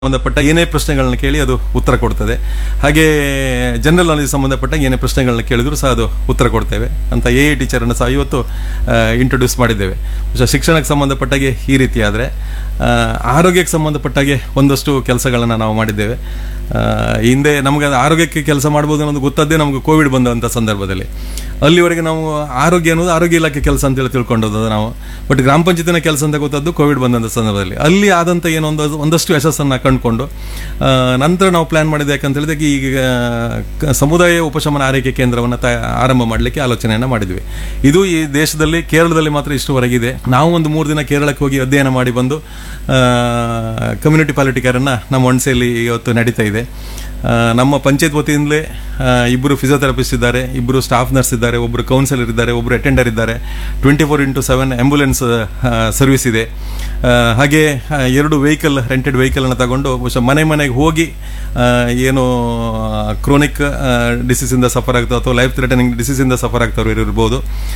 ಸಂಬಂಧಪಟ್ಟ ಏನೇ ಪ್ರಶ್ನೆಗಳನ್ನ ಕೇಳಿ ಅದು ಉತ್ತರ ಕೊಡ್ತದೆ. ಹಾಗೆ ಜನರಲ್ ನಾಲೆಜ್ ಸಂಬಂಧಪಟ್ಟ ಏನೇ ಪ್ರಶ್ನೆಗಳನ್ನ ಕೇಳಿದ್ರು ಸಹ ಅದು ಉತ್ತರ ಕೊಡ್ತೇವೆ ಅಂತ ಎ ಟೀಚರನ್ನು ಸಹ ಇವತ್ತು ಇಂಟ್ರೊಡ್ಯೂಸ್ ಮಾಡಿದ್ದೇವೆ. ಶಿಕ್ಷಣಕ್ಕೆ ಸಂಬಂಧಪಟ್ಟಾಗೆ ಈ ರೀತಿ ಆದರೆ ಆರೋಗ್ಯಕ್ಕೆ ಸಂಬಂಧಪಟ್ಟಾಗೆ ಒಂದಷ್ಟು ಕೆಲಸಗಳನ್ನು ನಾವು ಮಾಡಿದ್ದೇವೆ. ಹಿಂದೆ ನಮಗೆ ಆರೋಗ್ಯಕ್ಕೆ ಕೆಲಸ ಮಾಡ್ಬೋದು ಅನ್ನೋದು ಗೊತ್ತದ್ದೇ ನಮಗೆ ಕೋವಿಡ್ ಬಂದಂಥ ಸಂದರ್ಭದಲ್ಲಿ. ಅಲ್ಲಿವರೆಗೆ ನಾವು ಆರೋಗ್ಯ ಅನ್ನೋದು ಆರೋಗ್ಯ ಇಲಾಖೆ ಕೆಲಸ ಅಂತೇಳಿ ತಿಳ್ಕೊಂಡದ್ದು ನಾವು. ಬಟ್ ಗ್ರಾಮ ಪಂಚಾಯತಿನ ಕೆಲಸ ಅಂತ ಗೊತ್ತದ್ದು ಕೋವಿಡ್ ಬಂದಂಥ ಸಂದರ್ಭದಲ್ಲಿ. ಅಲ್ಲಿ ಆದಂಥ ಏನೋ ಒಂದಷ್ಟು ಯಶಸ್ಸನ್ನು ಕಂಡುಕೊಂಡು ನಂತರ ನಾವು ಪ್ಲಾನ್ ಮಾಡಿದೆ. ಯಾಕಂತ ಹೇಳಿದಾಗ ಈಗ ಸಮುದಾಯ ಉಪಶಮನ ಆರೈಕೆ ಕೇಂದ್ರವನ್ನು ಆರಂಭ ಮಾಡಲಿಕ್ಕೆ ಆಲೋಚನೆಯನ್ನು ಮಾಡಿದ್ವಿ. ಇದು ಈ ದೇಶದಲ್ಲಿ ಕೇರಳದಲ್ಲಿ ಮಾತ್ರ ಇಷ್ಟುವರೆಗಿದೆ. ನಾವು ಒಂದು 3 ದಿನ ಕೇರಳಕ್ಕೆ ಹೋಗಿ ಅಧ್ಯಯನ ಮಾಡಿ ಬಂದು ಕಮ್ಯುನಿಟಿ ಪಾಲಿಟಿಕರನ್ನು ನಮ್ಮ ಒಣಸೆಯಲ್ಲಿ ಇವತ್ತು ನಡೀತಾ ಇದೆ. ನಮ್ಮ ಪಂಚಾಯತ್ ವತಿಯಿಂದಲೇ 2 ಫಿಸಿಯೋಥೆರಪಿಸ್ಟ್ ಇದ್ದಾರೆ, 2 ಸ್ಟಾಫ್ ನರ್ಸ್ ಇದ್ದಾರೆ, 1 ಕೌನ್ಸಿಲರ್ ಇದ್ದಾರೆ, 1 ಅಟೆಂಡರ್ ಇದ್ದಾರೆ, 24x7 ಆಂಬ್ಯುಲೆನ್ಸ್ ಸರ್ವಿಸ್ ಇದೆ. ಹಾಗೆ 2 ವೆಹಿಕಲ್ ರೆಂಟೆಡ್ ವೆಹಿಕಲನ್ನು ತಗೊಂಡು ಮನೆ ಮನೆಗೆ ಹೋಗಿ ಏನು ಕ್ರೋನಿಕ್ ಡಿಸೀಸಿಂದ ಸಫರ್ ಆಗ್ತವೆ ಅಥವಾ ಲೈಫ್ ಥ್ರೆಟನಿಂಗ್ ಡಿಸೀಸಿಂದ ಸಫರ್ ಆಗ್ತವ್ರು ಇರ್ಬೋದು,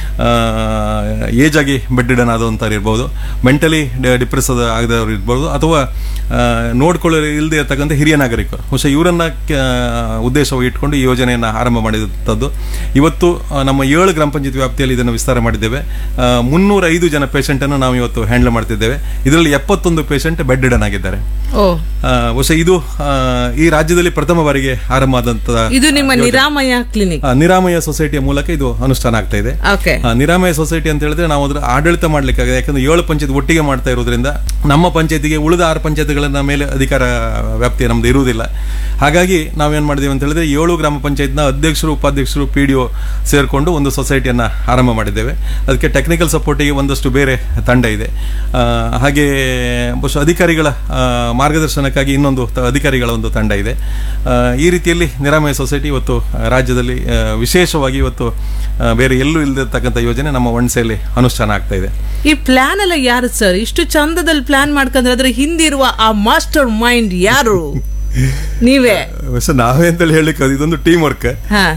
ಏಜ್ ಆಗಿ ಬೆಡ್ ರಿಡನ್ ಆದಂಥವ್ರು ಇರ್ಬೋದು, ಮೆಂಟಲಿ ಡಿಪ್ರೆಸ್ ಆಗದವ್ರು ಇರ್ಬೋದು, ಅಥವಾ ನೋಡ್ಕೊಳ್ಳೋ ಇಲ್ಲದೆ ಇರ್ತಕ್ಕಂಥ ಹಿರಿಯ ನಾಗರಿಕರು, ಬಹುಶಃ ಇವರನ್ನ ಉದ್ದೇಶವಾಗಿ ಇಟ್ಕೊಂಡು ಈ ಯೋಜನೆಯನ್ನು ಆರಂಭ ಮಾಡಿದಂಥದ್ದು. ಇವತ್ತು ನಮ್ಮ 7 ಗ್ರಾಮ ಪಂಚಾಯತ್ ವ್ಯಾಪ್ತಿಯಲ್ಲಿ ಇದನ್ನು ವಿಸ್ತಾರ ಮಾಡಿದ್ದೇವೆ. 305 ಜನ ಪೇಷಂಟನ್ನು ನಾವು ಇವತ್ತು ಹ್ಯಾಂಡಲ್ ಮಾಡ್ತಿದ್ದೇವೆ. ಇದರಲ್ಲಿ 71 ಪೇಷಂಟ್ ಬೆಡ್ ರಿಡನ್ ಆಗಿದ್ದಾರೆ. ಬಹುಶಃ ಇದು ಈ ರಾಜ್ಯದಲ್ಲಿ ಪ್ರಥಮ ಬಾರಿಗೆ ಆರಂಭ ಆದಂತಹ ಇದು ನಿಮ್ಮ ನಿರಾಮಯ ಕ್ಲಿನಿಕ್, ನಿರಾಮಯ ಸೊಸೈಟಿಯ ಮೂಲಕ ಇದು ಅನುಷ್ಠಾನ ಆಗ್ತಾ ಇದೆ. ನಿರಾಮಯ ಸೊಸೈಟಿ ಅಂತ ಹೇಳಿದ್ರೆ ನಾವು ಅದರ ಆಡಳಿತ ಮಾಡ್ಲಿಕ್ಕಾಗಿದೆ. ಯಾಕಂದ್ರೆ 7 ಪಂಚಾಯತ್ ಒಟ್ಟಿಗೆ ಮಾಡ್ತಾ ಇರೋದ್ರಿಂದ ನಮ್ಮ ಪಂಚಾಯತಿಗೆ ಉಳಿದ 6 ಪಂಚಾಯತ್ಗಳನ್ನ ಮೇಲೆ ಅಧಿಕಾರ ವ್ಯಾಪ್ತಿ ನಮ್ದು ಇರುವುದಿಲ್ಲ. ಹಾಗಾಗಿ ನಾವೇನ್ ಮಾಡಿದೇವೆ ಅಂತ ಹೇಳಿದ್ರೆ 7 ಗ್ರಾಮ ಪಂಚಾಯತ್ನ ಅಧ್ಯಕ್ಷರು, ಉಪಾಧ್ಯಕ್ಷರು, PDO ಸೇರ್ಕೊಂಡು ಒಂದು ಸೊಸೈಟಿಯನ್ನ ಆರಂಭ ಮಾಡಿದ್ದೇವೆ. ಅದಕ್ಕೆ ಟೆಕ್ನಿಕಲ್ ಸಪೋರ್ಟಿಗೆ ಒಂದಷ್ಟು ಬೇರೆ ತಂಡ ಇದೆ. ಹಾಗೆ ಬಹುಶಃ ಅಧಿಕಾರಿಗಳ ಮಾರ್ಗದರ್ಶನಕ್ಕಾಗಿ ಇನ್ನೊಂದು ಅಧಿಕಾರಿಗಳ ಒಂದು ತಂಡ ಇದೆ. ಈ ರೀತಿಯಲ್ಲಿ ನಿರಾಮಯ ಸೊಸೈಟಿ ಇವತ್ತು ರಾಜ್ಯದಲ್ಲಿ ವಿಶೇಷವಾಗಿ ಇವತ್ತು ಬೇರೆ ಎಲ್ಲೂ ಇಲ್ಲದಿರ್ತಕ್ಕಂಥ ಯೋಜನೆ ನಮ್ಮ ಒಣಸೆಯಲ್ಲಿ ಅನುಷ್ಠಾನ ಆಗ್ತಾ ಇದೆ. ಈ ಪ್ಲಾನ್ ಎಲ್ಲ ಯಾರು ಸರ್? ಇಷ್ಟು ಚಂದದಲ್ಲಿ ಪ್ಲಾನ್ ಮಾಡ್ಕೊಂಡ್ರೆ ಅದ್ರ ಹಿಂದಿರುವ ಆ ಮಾಸ್ಟರ್ ಮೈಂಡ್ ಯಾರು? ನೀವೇ? ನಾವೇ ಅಂತ ಹೇಳಿಕ್ಕೆ ಇದೊಂದು ಟೀಮ್ ವರ್ಕ್.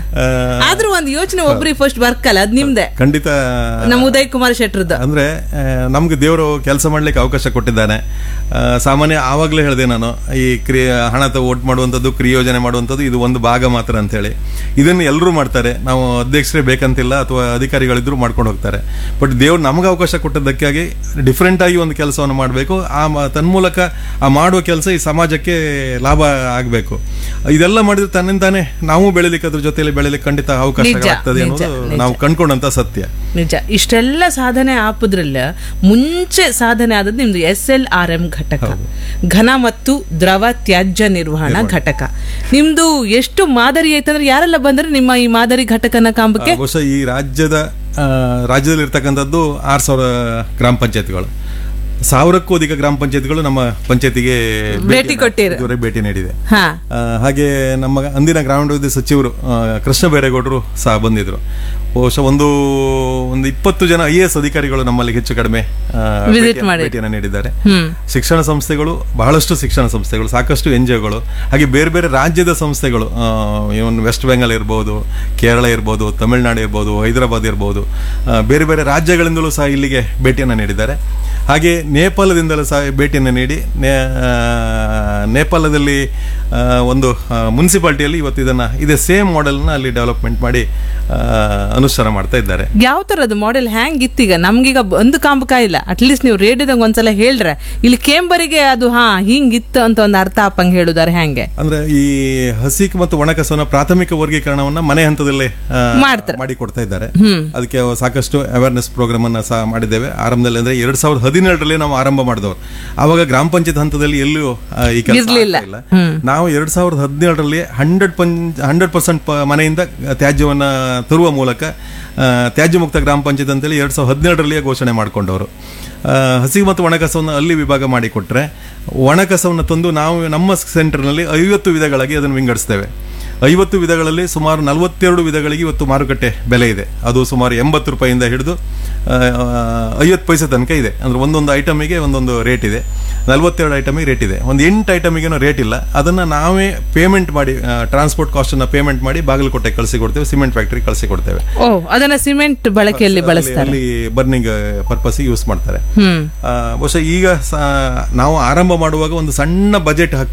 ಆದ್ರೂ ಒಂದು ಯೋಚನೆ ಒಬ್ರಿಗೆ ಫಸ್ಟ್ ಬರ್ಕಲ್ಲ, ಅದ್ ನಿಮ್ದೆ. ಖಂಡಿತ ನಮ್ಮ ಉದಯ್ ಕುಮಾರ್ ಶೆಟ್ಟರ್ದು. ಅಂದ್ರೆ ನಮ್ಗೆ ದೇವರು ಕೆಲಸ ಮಾಡ್ಲಿಕ್ಕೆ ಅವಕಾಶ ಕೊಟ್ಟಿದ್ದಾನೆ. ಸಾಮಾನ್ಯ ಆವಾಗಲೇ ಹೇಳಿದೆ ನಾನು, ಈ ಹಣ ವೋಟ್ ಮಾಡುವಂಥದ್ದು, ಕ್ರಿಯೋಜನೆ ಮಾಡುವಂಥದ್ದು ಇದು ಒಂದು ಭಾಗ ಮಾತ್ರ ಅಂತ ಹೇಳಿ. ಇದನ್ನು ಎಲ್ಲರೂ ಮಾಡ್ತಾರೆ, ನಾವು ಅಧ್ಯಕ್ಷರೇ ಬೇಕಂತಿಲ್ಲ ಅಥವಾ ಅಧಿಕಾರಿಗಳಿದ್ರು ಮಾಡ್ಕೊಂಡು ಹೋಗ್ತಾರೆ. ಬಟ್ ದೇವ್ರು ನಮ್ಗೆ ಅವಕಾಶ ಕೊಟ್ಟದ್ದಕ್ಕಾಗಿ ಡಿಫ್ರೆಂಟ್ ಆಗಿ ಒಂದು ಕೆಲಸವನ್ನು ಮಾಡಬೇಕು. ತನ್ಮೂಲಕ ಆ ಮಾಡುವ ಕೆಲಸ ಈ ಸಮಾಜಕ್ಕೆ ಲಾಭ ಆಗಬೇಕು. ಇದೆಲ್ಲ ಮಾಡಿದ್ರೆ ತನ್ನಿಂದಾನೆ ನಾವು ಬೆಳಿಲಿಕ್ಕೆ, ಅದ್ರ ಜೊತೆಯಲ್ಲಿ ಬೆಳಿಲಿಕ್ಕೆ ಖಂಡಿತ ಅವಕಾಶ ಆಗ್ತದೆ ಅನ್ನೋದು ನಾವು ಕಂಡ್ಕೊಂಡಂತ ಸತ್ಯ. ನಿಜ. ಇಷ್ಟೆಲ್ಲ ಸಾಧನೆ ಆಪದ್ರಲ್ಲ ಮುಂಚೆ ಸಾಧನೆ ಆದದ್ದು ನಿಮ್ದು SLRM ಘಟಕ, ಘನ ಮತ್ತು ದ್ರವ ತ್ಯಾಜ್ಯ ನಿರ್ವಹಣಾ ಘಟಕ. ನಿಮ್ದು ಎಷ್ಟು ಮಾದರಿ ಐತಂದ್ರೆ ಯಾರೆಲ್ಲ ಬಂದ್ರೆ ನಿಮ್ಮ ಈ ಮಾದರಿ ಘಟಕನ ಕಾಂಬಕ್ಕೆ? ಬಹುಶಃ ಈ ರಾಜ್ಯದಲ್ಲಿ ಇರ್ತಕ್ಕಂಥದ್ದು 6000 ಗ್ರಾಮ ಪಂಚಾಯತ್ಗಳು, 1000ಕ್ಕೂ ಅಧಿಕ ಗ್ರಾಮ ಪಂಚಾಯತ್ಗಳು ನಮ್ಮ ಪಂಚಾಯತಿಗೆ ಭೇಟಿ ನೀಡಿದೆ. ಹಾಗೆ ನಮ್ಮ ಅಂದಿನ ಗ್ರಾಮೀಣಾಭಿವೃದ್ಧಿ ಸಚಿವರು ಕೃಷ್ಣ ಬೈರೇಗೌಡರು ಸಹ ಬಂದಿದ್ರು. ಬಹುಶಃ ಒಂದು 20 ಜನ IAS ಅಧಿಕಾರಿಗಳು ನಮ್ಮಲ್ಲಿ ಹೆಚ್ಚು ಕಡಿಮೆ ಭೇಟಿಯನ್ನು ನೀಡಿದ್ದಾರೆ. ಶಿಕ್ಷಣ ಸಂಸ್ಥೆಗಳು, ಬಹಳಷ್ಟು ಶಿಕ್ಷಣ ಸಂಸ್ಥೆಗಳು, ಸಾಕಷ್ಟು NGOಗಳು, ಹಾಗೆ ಬೇರೆ ಬೇರೆ ರಾಜ್ಯದ ಸಂಸ್ಥೆಗಳು, ಇವನ್ ವೆಸ್ಟ್ ಬೆಂಗಾಲ್ ಇರ್ಬೋದು, ಕೇರಳ ಇರ್ಬೋದು, ತಮಿಳುನಾಡು ಇರ್ಬೋದು, ಹೈದರಾಬಾದ್ ಇರ್ಬೋದು, ಬೇರೆ ಬೇರೆ ರಾಜ್ಯಗಳಿಂದಲೂ ಸಹ ಇಲ್ಲಿಗೆ ಭೇಟಿಯನ್ನು ನೀಡಿದ್ದಾರೆ. ಹಾಗೆ ನೇಪಾಳದಿಂದಲೂ ಸಹ ಭೇಟಿಯನ್ನು ನೀಡಿ ನೇಪಾಳದಲ್ಲಿ ಒಂದು ಮುನ್ಸಿಪಾಲಿಟಿಯಲ್ಲಿ ಇವತ್ತು ಇದೇ ಸೇಮ್ ಮಾಡೆಲ್ನ ಅಲ್ಲಿ ಡೆವಲಪ್ಮೆಂಟ್ ಮಾಡಿ ಅನುಷ್ಠಾನ ಮಾಡ್ತಾ ಇದ್ದಾರೆ. ಯಾವ ತರದ್ದು ಮಾಡೆಲ್ ಹ್ಯಾಂಗ್ ಇತ್ತೀಗ? ನಮ್ಗೀಗ ಒಂದು ಕಾಂಬಕ ಇಲ್ಲ, ಅಟ್ಲೀಸ್ಟ್ ನೀವು ರೇಡಿಯೋದಾಗ ಒಂದ್ಸಲ ಹೇಳ್ರೆ ಇಲ್ಲಿ ಕೇಂಬರಿಗೆ ಅದು ಹಿಂಗಿತ್ತು ಅಂತ ಒಂದು ಅರ್ಥ ಆಪಂಗ್ ಹೇಳುದಾರೆ. ಹೆಂಗೆ ಅಂದ್ರೆ ಈ ಹಸಿ ಮತ್ತು ಒಣಕಸವನ್ನ ಪ್ರಾಥಮಿಕ ವರ್ಗೀಕರಣವನ್ನ ಮನೆ ಹಂತದಲ್ಲೇ ಮಾಡಿ ಕೊಡ್ತಾ ಇದ್ದಾರೆ. ಅದಕ್ಕೆ ಸಾಕಷ್ಟು ಅವೇರ್ನೆಸ್ ಪ್ರೋಗ್ರಾಮ್ ಅನ್ನ ಸಹ ಮಾಡಿದ್ದೇವೆ. ಆರಂಭದಲ್ಲಿ ಅಂದ್ರೆ 2017ರಲ್ಲಿ ನಾವು ಆರಂಭ ಮಾಡಿದವರು. ಆವಾಗ ಗ್ರಾಮ ಪಂಚಾಯತ್ ಹಂತದಲ್ಲಿ ಎಲ್ಲೂ ಈ ಕೆಲಸ ಇಲ್ಲ. ನಾವು 2017ರಲ್ಲಿ 100% ಮನೆಯಿಂದ ತ್ಯಾಜ್ಯವನ್ನ ತರುವ ಮೂಲಕ ತ್ಯಾಜ್ಯ ಮುಕ್ತ ಗ್ರಾಮ ಪಂಚಾಯತ್ ಅಂತೇಳಿ 2017ರಲ್ಲಿಯೇ ಘೋಷಣೆ ಮಾಡಿಕೊಂಡವರು. ಹಸಿ ಮತ್ತು ಒಣಕಸವನ್ನು ಅಲ್ಲಿ ವಿಭಾಗ ಮಾಡಿಕೊಟ್ರೆ, ಒಣಕಸವನ್ನು ತಂದು ನಾವು ನಮ್ಮ ಸೆಂಟರ್ನಲ್ಲಿ 50 ವಿಧಗಳಾಗಿ ಅದನ್ನು ವಿಂಗಡಿಸ್ತೇವೆ. 50 ವಿಧಗಳಲ್ಲಿ ಸುಮಾರು 42 ವಿಧಗಳಿಗೆ ಇವತ್ತು ಮಾರುಕಟ್ಟೆ ಬೆಲೆ ಇದೆ. ಅದು ಸುಮಾರು 80 ರೂಪಾಯಿಯಿಂದ ಹಿಡಿದು 50 ಪೈಸೆ ತನಕ ಇದೆ. ಅಂದ್ರೆ ಒಂದೊಂದು ಐಟಮಿಗೆ ಒಂದೊಂದು ರೇಟ್ ಇದೆ. 42 ಐಟಮಿಗೆ ರೇಟ್ ಇದೆ. ಒಂದು 8 ಐಟಮಿಗೇನೋ ರೇಟ್ ಇಲ್ಲ. ಅದನ್ನ ನಾವೇ ಪೇಮೆಂಟ್ ಮಾಡಿ, ಟ್ರಾನ್ಸ್ಪೋರ್ಟ್ ಕಾಸ್ಟ್ ಅನ್ನ ಪೇಮೆಂಟ್ ಮಾಡಿ ಬಾಗಲಕೋಟೆ ಕಳಿಸಿ ಕೊಡ್ತೇವೆ, ಸಿಮೆಂಟ್ ಫ್ಯಾಕ್ಟರಿ ಕಳಿಸಿ ಕೊಡ್ತೇವೆ. ಅದನ್ನ ಸಿಮೆಂಟ್ ಬಳಕೆಯಲ್ಲಿ ಬಳಸ್ತಾರೆ, ಅಲ್ಲಿ ಬರ್ನಿಂಗ್ ಪರ್ಪಸ್ ಯೂಸ್ ಮಾಡ್ತಾರೆ. ಬಹುಶಃ ಈಗ ನಾವು ಆರಂಭ ಮಾಡುವಾಗ ಒಂದು ಸಣ್ಣ ಬಜೆಟ್